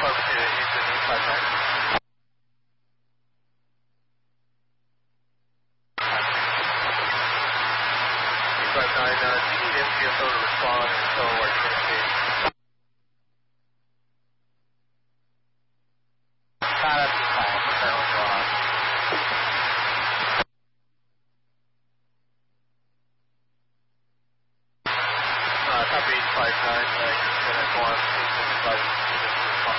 close to Houston 859. 859, do you need MCSO to respond, and so are you going to see? That's the call, put that one on. Copy 859, you're going to go on,